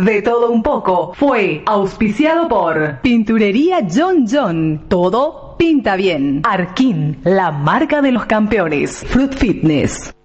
De Todo Un Poco fue auspiciado por Pinturería John John. Todo pinta bien. Arkin, la marca de los campeones. Fruit Fitness.